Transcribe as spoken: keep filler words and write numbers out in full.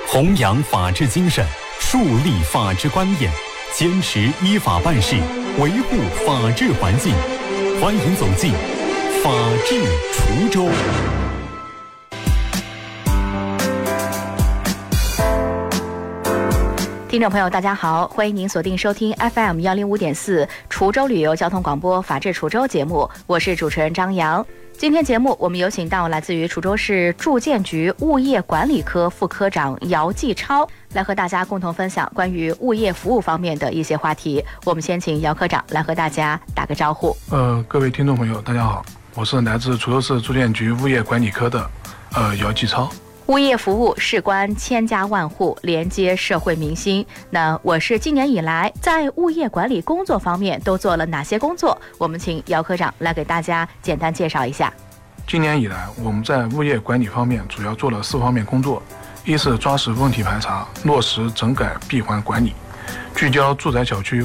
弘扬法治精神，树立法治观念，坚持依法办事，维护法治环境。欢迎走进法治滁州。 听众朋友大家好，欢迎您锁定收听 F M 一零五点四滁州旅游交通广播法治滁州节目，我是主持人张扬。今天节目我们有请到来自于滁州市住建局物业管理科副科长姚继超来和大家共同分享关于物业服务方面的一些话题。我们先请姚科长来和大家打个招呼。 呃，各位听众朋友大家好，我是来自滁州市住建局物业管理科的呃姚继超。 物业服务事关千家万户，连接社会民心。那我是今年以来在物业管理工作方面都做了哪些工作？我们请姚科长来给大家简单介绍一下。 今年以来，我们在物业管理方面主要做了四方面工作：一是抓实问题排查，落实整改闭环管理，聚焦住宅小区